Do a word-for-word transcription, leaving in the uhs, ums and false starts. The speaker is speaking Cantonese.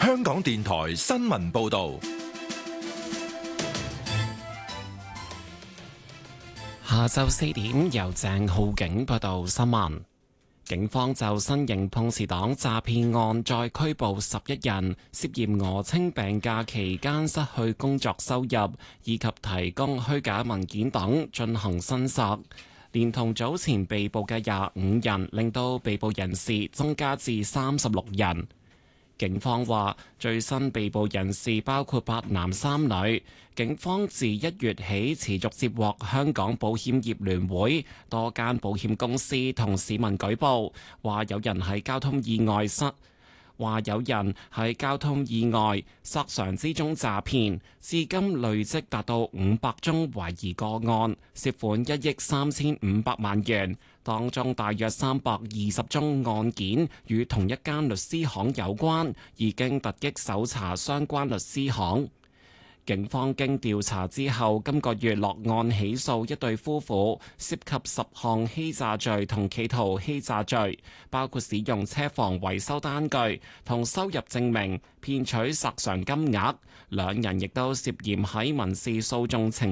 香港電台新聞報道。 下晝四點，由鄭浩景報道新聞。警方就新型碰瓷黨詐騙案再拘捕十一人，涉嫌訛稱病假期間失去工作收入，以及提供虛假文件等進行申索。連同早前被捕嘅廿五人，令到被捕人士增加至三十六人。警方話，最新被捕人士包括八男三女。警方自一月起持續接獲香港保險業聯會多間保險公司同市民舉報，話有人喺交通意外失話有人喺交通意外索償之中詐騙，至今累積達到五百宗懷疑個案，涉款一億三千五百萬元。當中大約三百二十宗案件與同一間律師行有關，已經突擊搜查相關律師行。警方經調查之後，今個月落案起訴一對夫婦，涉及十項欺詐罪同企圖欺詐罪，包括使用車房維修單據同收入證明騙取索償金額。兩人亦都涉嫌喺民事訴訟程